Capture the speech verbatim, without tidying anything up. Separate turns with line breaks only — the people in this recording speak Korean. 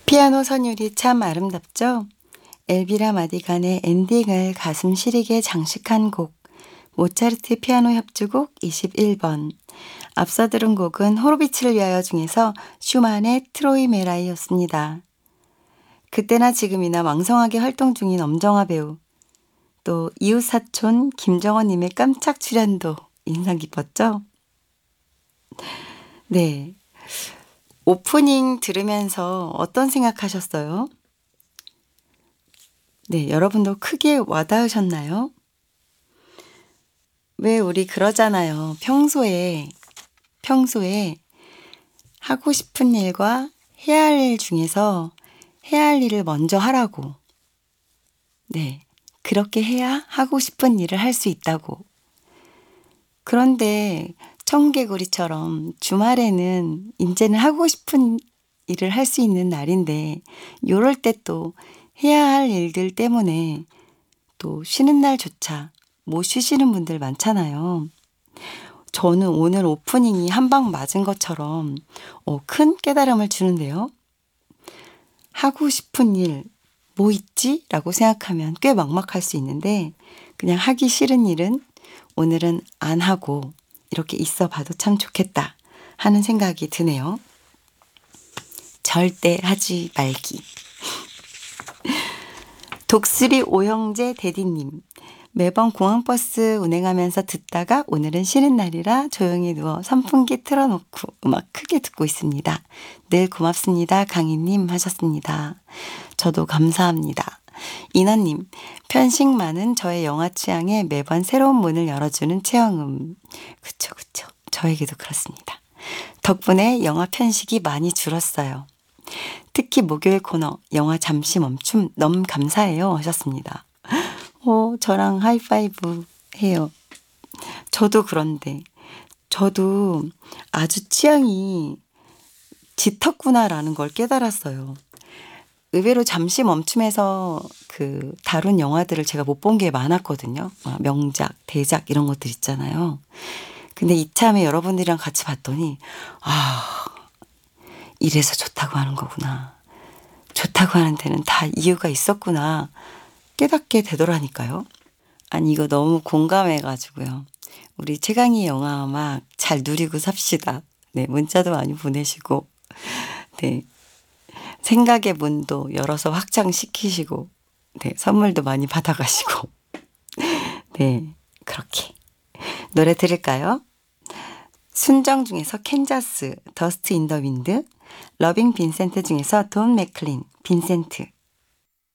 피아노 선율이 참 아름답죠? 엘비라 마디간의 엔딩을 가슴 시리게 장식한 곡, 모차르트 피아노 협주곡 이십일 번. 앞서 들은 곡은 호로비츠를 위하여 중에서 슈만의 트로이 메라이였습니다. 그때나 지금이나 왕성하게 활동 중인 엄정화 배우, 또 이웃사촌 김정원님의 깜짝 출연도 인상 깊었죠? 네. 오프닝 들으면서 어떤 생각하셨어요? 네, 여러분도 크게 와닿으셨나요? 왜 우리 그러잖아요. 평소에, 평소에 하고 싶은 일과 해야 할 일 중에서 해야 할 일을 먼저 하라고. 네, 그렇게 해야 하고 싶은 일을 할 수 있다고. 그런데 청개구리처럼 주말에는 이제는 하고 싶은 일을 할 수 있는 날인데 요럴 때 또 해야 할 일들 때문에 또 쉬는 날조차 못 쉬시는 분들 많잖아요. 저는 오늘 오프닝이 한 방 맞은 것처럼 어, 큰 깨달음을 주는데요. 하고 싶은 일 뭐 있지? 라고 생각하면 꽤 막막할 수 있는데 그냥 하기 싫은 일은 오늘은 안 하고 이렇게 있어 봐도 참 좋겠다 하는 생각이 드네요. 절대 하지 말기. 독수리 오형제 대디님. 매번 공항버스 운행하면서 듣다가 오늘은 쉬는 날이라 조용히 누워 선풍기 틀어놓고 음악 크게 듣고 있습니다. 늘 고맙습니다. 강희님 하셨습니다. 저도 감사합니다. 인원님, 편식 많은 저의 영화 취향에 매번 새로운 문을 열어주는 최영음. 그쵸, 그쵸. 저에게도 그렇습니다. 덕분에 영화 편식이 많이 줄었어요. 특히 목요일 코너 영화 잠시 멈춤 너무 감사해요 하셨습니다. 어, 저랑 하이파이브 해요. 저도 그런데 저도 아주 취향이 짙었구나라는 걸 깨달았어요. 의외로 잠시 멈춤해서 그 다룬 영화들을 제가 못 본 게 많았거든요. 명작, 대작 이런 것들 있잖아요. 근데 이참에 여러분들이랑 같이 봤더니 아, 이래서 좋다고 하는 거구나. 좋다고 하는 데는 다 이유가 있었구나. 깨닫게 되더라니까요. 아니 이거 너무 공감해가지고요. 우리 최강희 영화음악 잘 누리고 삽시다. 네, 문자도 많이 보내시고 네, 생각의 문도 열어서 확장시키시고 네, 선물도 많이 받아가시고 네, 그렇게 노래 들을까요? 순정 중에서 캔자스, 더스트 인 더 윈드, 러빙 빈센트 중에서 돈 맥클린, 빈센트,